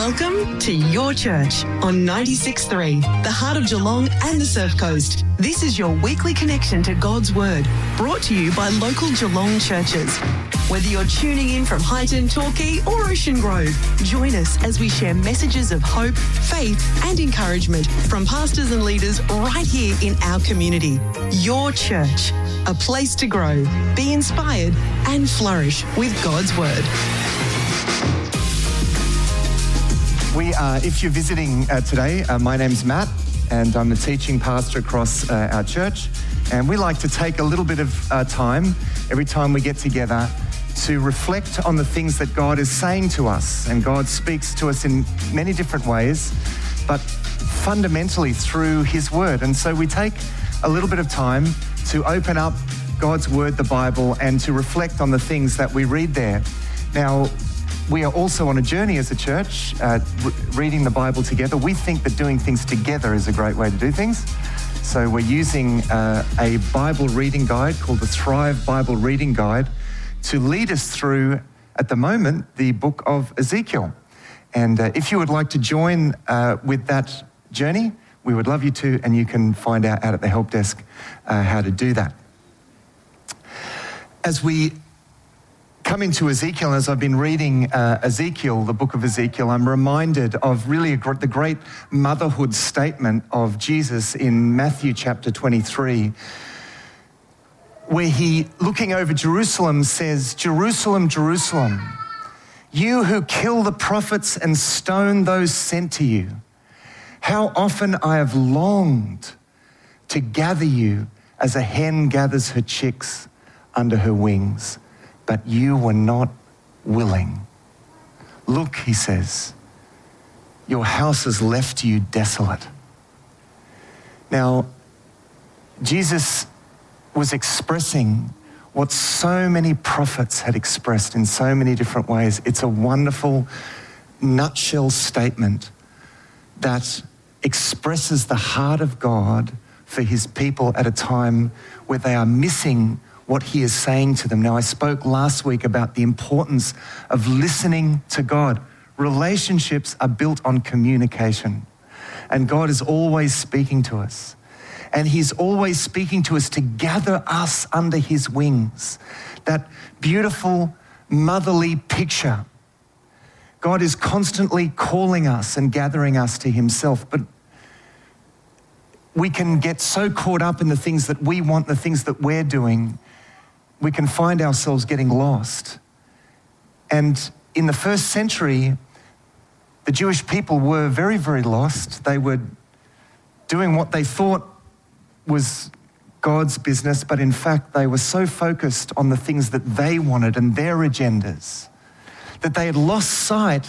Welcome to Your Church on 96.3, the heart of Geelong and the Surf Coast. This is your weekly connection to God's Word, brought to you by local Geelong churches. Whether you're tuning in from Highton, Torquay or Ocean Grove, join us as we share messages of hope, faith and encouragement from pastors and leaders right here in our community. Your Church, a place to grow, be inspired and flourish with God's Word. If you're visiting today, my name's Matt and I'm the teaching pastor across our church, and we like to take a little bit of time every time we get together to reflect on the things that God is saying to us. And God speaks to us in many different ways, but fundamentally through His Word. And so we take a little bit of time to open up God's Word, the Bible, and to reflect on the things that we read there. Now, we are also on a journey as a church, reading the Bible together. We think that doing things together is a great way to do things. So we're using a Bible reading guide called the Thrive Bible Reading Guide to lead us through, at the moment, the book of Ezekiel. And if you would like to join with that journey, we would love you to, and you can find out at the help desk how to do that. As we come into Ezekiel, as I've been reading Ezekiel, the book of Ezekiel, I'm reminded of really the great motherhood statement of Jesus in Matthew chapter 23, where he, looking over Jerusalem, says, "Jerusalem, Jerusalem, you who kill the prophets and stone those sent to you, how often I have longed to gather you as a hen gathers her chicks under her wings, but you were not willing. Look," he says, "your house has left you desolate." Now, Jesus was expressing what so many prophets had expressed in so many different ways. It's a wonderful nutshell statement that expresses the heart of God for His people at a time where they are missing what He is saying to them. Now, I spoke last week about the importance of listening to God. Relationships are built on communication, and God is always speaking to us. And He's always speaking to us to gather us under His wings. That beautiful motherly picture. God is constantly calling us and gathering us to Himself, but we can get so caught up in the things that we want, the things that we're doing, we can find ourselves getting lost. And in the first century, the Jewish people were very, very lost. They were doing what they thought was God's business, but in fact, they were so focused on the things that they wanted and their agendas that they had lost sight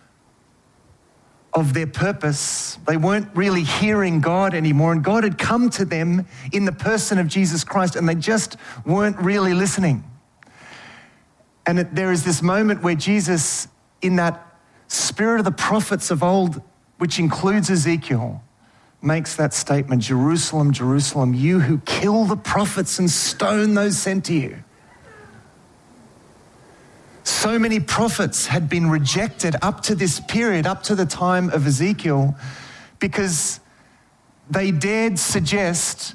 of their purpose. They weren't really hearing God anymore, and God had come to them in the person of Jesus Christ, and they just weren't really listening. And there is this moment where Jesus, in that spirit of the prophets of old, which includes Ezekiel, makes that statement, "Jerusalem, Jerusalem, you who kill the prophets and stone those sent to you." So many prophets had been rejected up to this period, up to the time of Ezekiel, because they dared suggest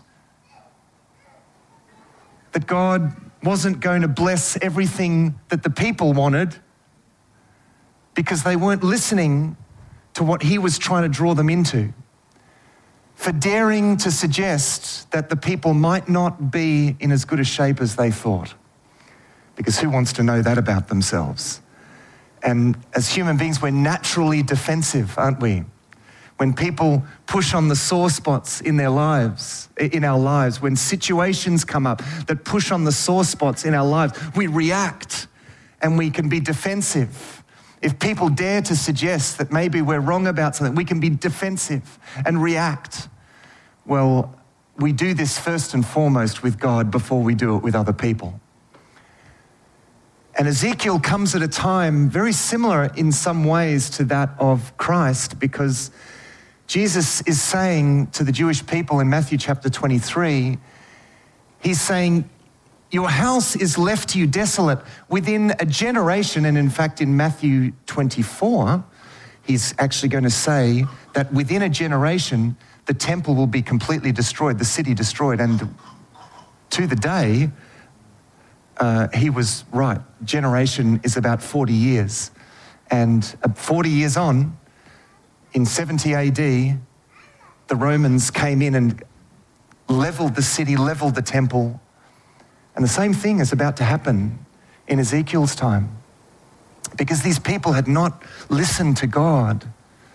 that God wasn't going to bless everything that the people wanted, because they weren't listening to what He was trying to draw them into. For daring to suggest that the people might not be in as good a shape as they thought. Because who wants to know that about themselves? And as human beings, we're naturally defensive, aren't we? When people push on the sore spots in our lives, when situations come up that push on the sore spots in our lives, we react and we can be defensive. If people dare to suggest that maybe we're wrong about something, we can be defensive and react. Well, we do this first and foremost with God before we do it with other people. And Ezekiel comes at a time very similar in some ways to that of Christ, because Jesus is saying to the Jewish people in Matthew chapter 23, He's saying, your house is left to you desolate. Within a generation, and in fact in Matthew 24, he's actually going to say that within a generation, the temple will be completely destroyed, the city destroyed. And to the day, he was right. Generation is about 40 years. And 40 years on, in 70 AD, the Romans came in and leveled the city, leveled the temple. And the same thing is about to happen in Ezekiel's time. Because these people had not listened to God.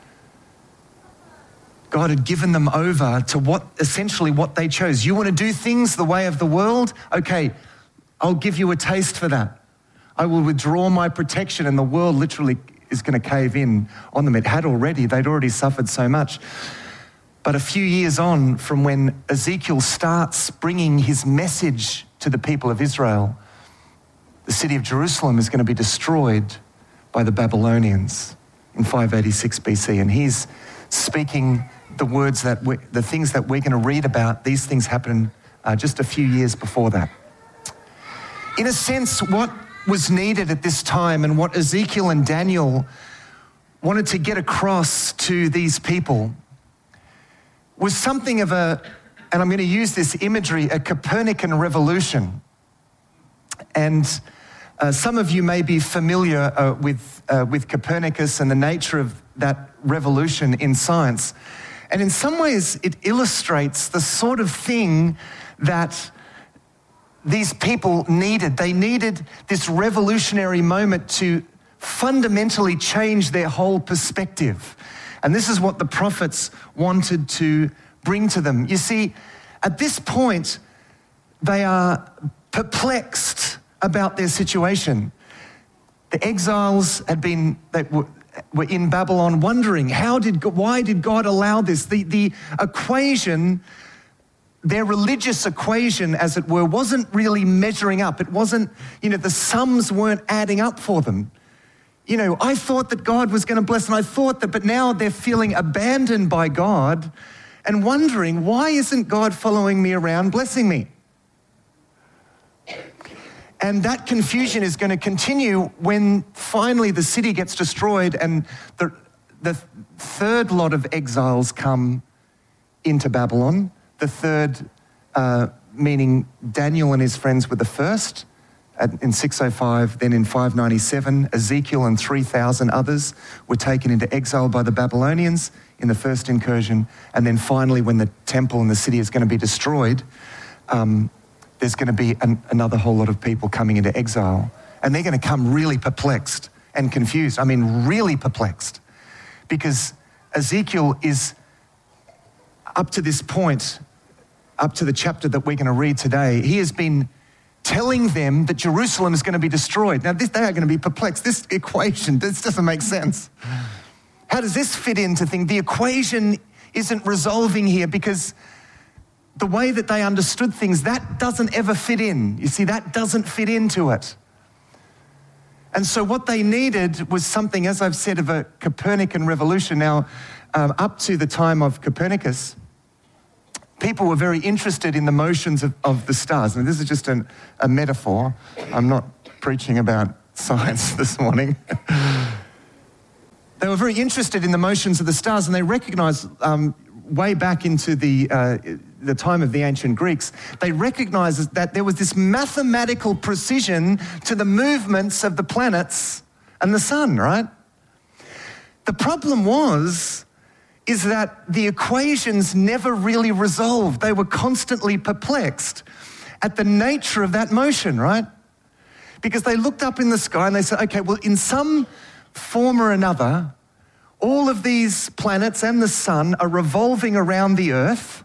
God had given them over to essentially what they chose. You want to do things the way of the world? Okay, I'll give you a taste for that. I will withdraw my protection, and the world literally is going to cave in on them. It had already. They'd already suffered so much. But a few years on from when Ezekiel starts bringing his message to the people of Israel, the city of Jerusalem is going to be destroyed by the Babylonians in 586 BC. And he's speaking the words the things that we're going to read about. These things happened just a few years before that. In a sense, what was needed at this time and what Ezekiel and Daniel wanted to get across to these people was something of and I'm going to use this imagery, a Copernican revolution. And some of you may be familiar with Copernicus and the nature of that revolution in science. And in some ways, it illustrates the sort of thing that these people needed. They needed this revolutionary moment to fundamentally change their whole perspective. And this is what the prophets wanted to bring to them. You see, at this point, they are perplexed about their situation. The exiles were in Babylon wondering, why did God allow this? The equation, their religious equation, as it were, wasn't really measuring up. It wasn't, the sums weren't adding up for them. I thought that God was going to bless, and but now they're feeling abandoned by God and wondering, why isn't God following me around, blessing me? And that confusion is going to continue when finally the city gets destroyed and the third lot of exiles come into Babylon. The third, meaning Daniel and his friends were the first in 605, then in 597, Ezekiel and 3,000 others were taken into exile by the Babylonians in the first incursion. And then finally, when the temple and the city is going to be destroyed, there's going to be another whole lot of people coming into exile. And they're going to come really perplexed and confused. I mean, really perplexed. Because Ezekiel is, up to this point, up to the chapter that we're going to read today, he has been telling them that Jerusalem is going to be destroyed. Now, they are going to be perplexed. This equation, this doesn't make sense. How does this fit into things? The equation isn't resolving here because the way that they understood things, that doesn't ever fit in. You see, that doesn't fit into it. And so what they needed was something, as I've said, of a Copernican revolution. Now, up to the time of Copernicus, people were very interested in the motions of the stars. And this is just a metaphor. I'm not preaching about science this morning. They were very interested in the motions of the stars, and they recognized way back into the time of the ancient Greeks, they recognized that there was this mathematical precision to the movements of the planets and the sun, right? The problem is that the equations never really resolved. They were constantly perplexed at the nature of that motion, right? Because they looked up in the sky and they said, okay, well, in some form or another, all of these planets and the sun are revolving around the earth,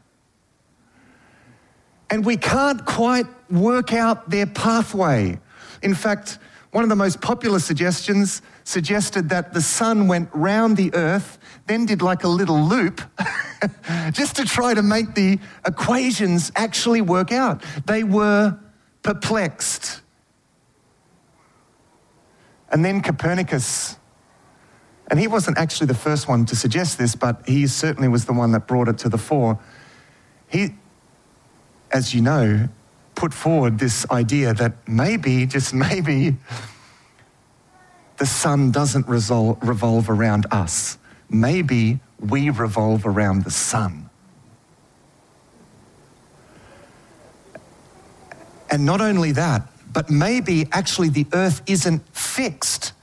and we can't quite work out their pathway. In fact, one of the most popular suggestions suggested that the sun went round the earth, then did like a little loop, just to try to make the equations actually work out. They were perplexed. And then Copernicus, and he wasn't actually the first one to suggest this, but he certainly was the one that brought it to the fore. He, as you know, put forward this idea that maybe, just maybe, the sun doesn't revolve around us. Maybe we revolve around the sun. And not only that, but maybe actually the earth isn't fixed.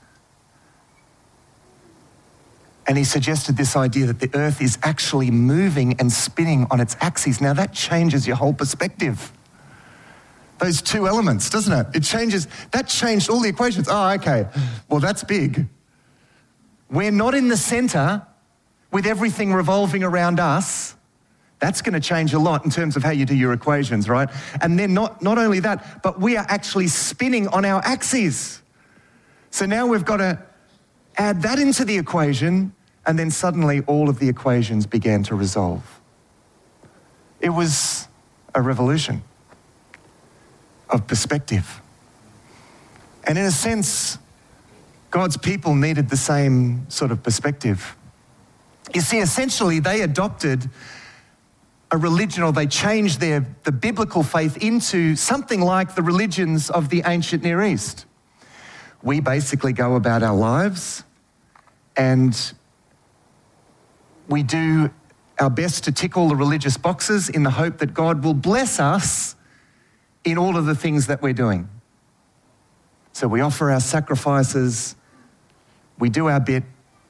And he suggested this idea that the earth is actually moving and spinning on its axis. Now that changes your whole perspective. Those two elements, doesn't it? That changed all the equations. Oh, okay, well that's big. We're not in the center with everything revolving around us. That's going to change a lot in terms of how you do your equations, right? And then not only that, but we are actually spinning on our axes. So now we've got to add that into the equation, and then suddenly all of the equations began to resolve. It was a revolution of perspective. And in a sense, God's people needed the same sort of perspective. You see, essentially they adopted a religion, or they changed the biblical faith into something like the religions of the ancient Near East. We basically go about our lives and we do our best to tick all the religious boxes in the hope that God will bless us in all of the things that we're doing. So we offer our sacrifices, we do our bit,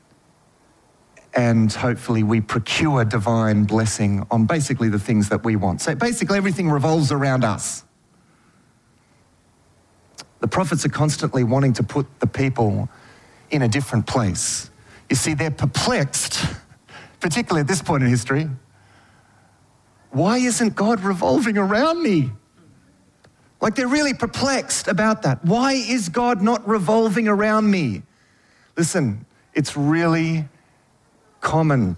and hopefully we procure divine blessing on basically the things that we want. So basically everything revolves around us. The prophets are constantly wanting to put the people in a different place. You see, they're perplexed, particularly at this point in history. Why isn't God revolving around me? Like they're really perplexed about that. Why is God not revolving around me? Listen, it's really common,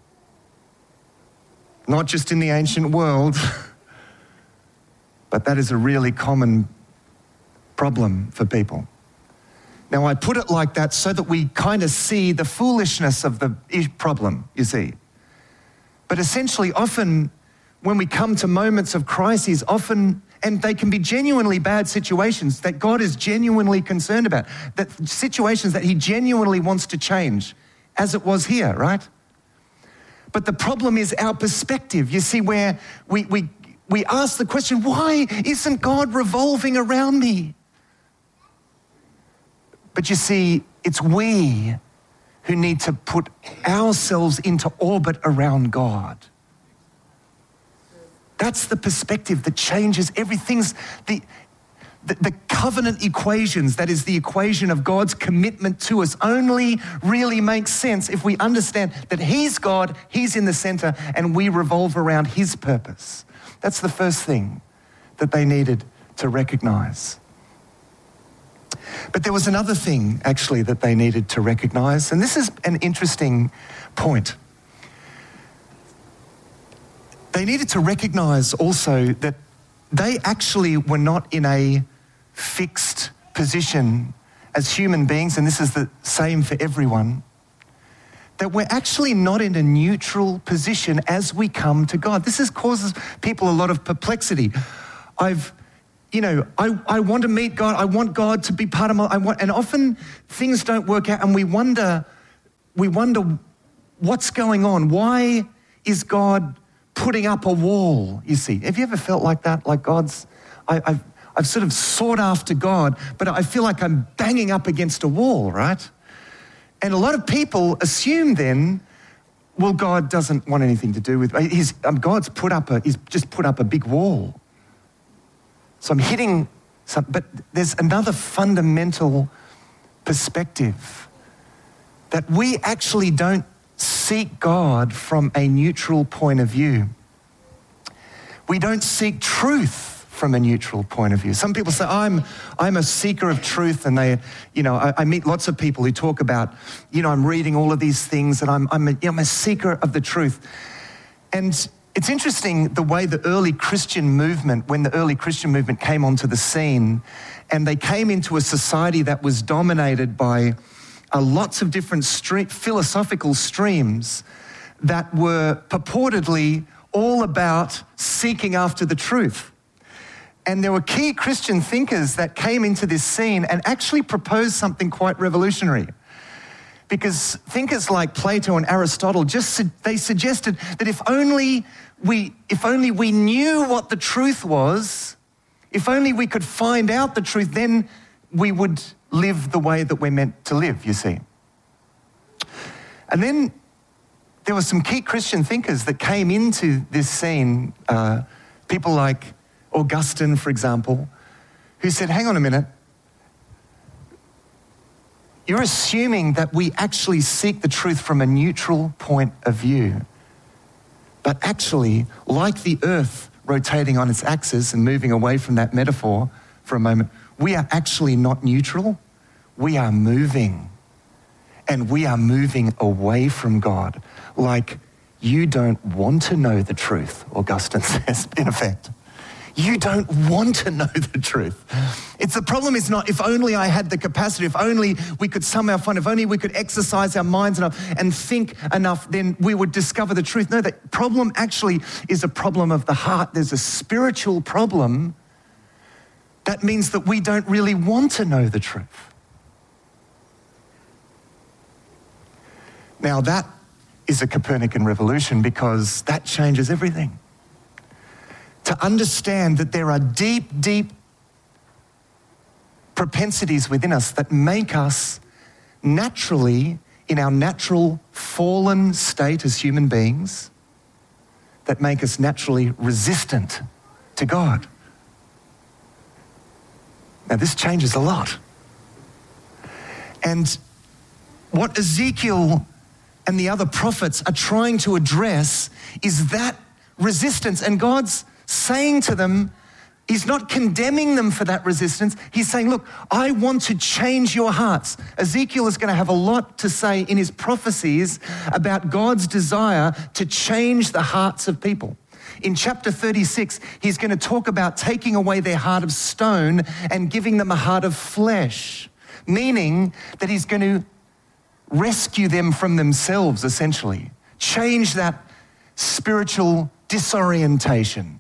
not just in the ancient world, but that is a really common problem for people. Now, I put it like that so that we kind of see the foolishness of the problem, you see. But essentially, often when we come to moments of crises, and they can be genuinely bad situations that God is genuinely concerned about, that situations that he genuinely wants to change, as it was here, right? But the problem is our perspective. You see, where we ask the question, why isn't God revolving around me? But you see, it's we who need to put ourselves into orbit around God. That's the perspective that changes everything. The covenant equations, that is the equation of God's commitment to us, only really makes sense if we understand that he's God, he's in the center, and we revolve around his purpose. That's the first thing that they needed to recognize. But there was another thing, actually, that they needed to recognize, and this is an interesting point. They needed to recognize also that they actually were not in a fixed position as human beings, and this is the same for everyone, that we're actually not in a neutral position as we come to God. This causes people a lot of perplexity. I want to meet God. I want God to be part of and often things don't work out, and we wonder what's going on. Why is God putting up a wall, you see? Have you ever felt like that? Like I've sort of sought after God, but I feel like I'm banging up against a wall, right? And a lot of people assume then, well, God doesn't want anything to do with God's he's just put up a big wall. So I'm hitting something, but there's another fundamental perspective that we actually don't seek God from a neutral point of view. We don't seek truth from a neutral point of view. Some people say, I'm a seeker of truth, and I meet lots of people who talk about, I'm reading all of these things, and I'm a seeker of the truth. And it's interesting the way when the early Christian movement came onto the scene, and they came into a society that was dominated by lots of different philosophical streams that were purportedly all about seeking after the truth. And there were key Christian thinkers that came into this scene and actually proposed something quite revolutionary. Because thinkers like Plato and Aristotle they suggested that if only we knew what the truth was, if only we could find out the truth, then we would live the way that we're meant to live, you see. And then there were some key Christian thinkers that came into this scene, people like Augustine, for example, who said, hang on a minute, you're assuming that we actually seek the truth from a neutral point of view. But actually, like the earth rotating on its axis and moving away from that metaphor for a moment, we are actually not neutral. We are moving. And we are moving away from God. Like you don't want to know the truth, Augustine says, in effect. You don't want to know the truth. The problem is not if only I had the capacity, if only we could somehow find, if only we could exercise our minds enough and think enough, then we would discover the truth. No, the problem actually is a problem of the heart. There's a spiritual problem that means that we don't really want to know the truth. Now that is a Copernican revolution because that changes everything. To understand that there are deep, deep propensities within us that make us naturally, in our natural fallen state as human beings, that make us naturally resistant to God. Now this changes a lot. And what Ezekiel and the other prophets are trying to address is that resistance. And God's saying to them, he's not condemning them for that resistance. He's saying, look, I want to change your hearts. Ezekiel is going to have a lot to say in his prophecies about God's desire to change the hearts of people. In chapter 36, he's going to talk about taking away their heart of stone and giving them a heart of flesh, meaning that he's going to rescue them from themselves, essentially. Change that spiritual disorientation.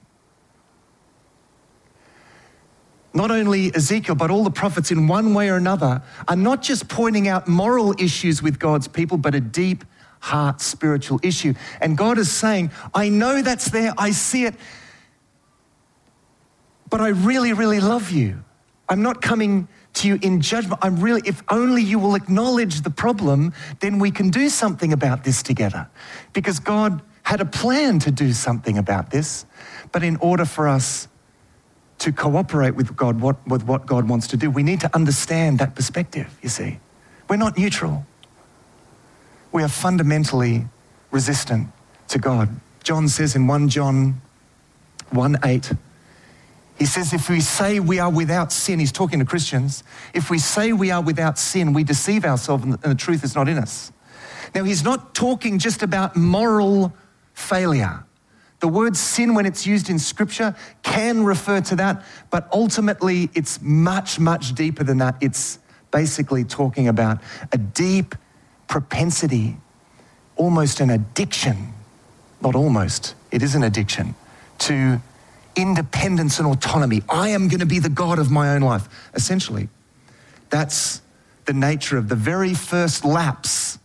Not only Ezekiel, but all the prophets in one way or another are not just pointing out moral issues with God's people, but a deep heart spiritual issue. And God is saying, I know that's there, I see it, but I really, really love you. I'm not coming to you in judgment. If only you will acknowledge the problem, then we can do something about this together. Because God had a plan to do something about this, but in order for us to cooperate with God, with what God wants to do, we need to understand that perspective, you see. We're not neutral. We are fundamentally resistant to God. John says in 1 John 1:8, he says, if we say we are without sin, he's talking to Christians, if we say we are without sin, we deceive ourselves and the truth is not in us. Now, he's not talking just about moral failure. The word sin, when it's used in Scripture, can refer to that, but ultimately it's much, much deeper than that. It's basically talking about a deep propensity, almost an addiction, not almost, it is an addiction, to independence and autonomy. I am going to be the God of my own life. Essentially, that's the nature of the very first lapse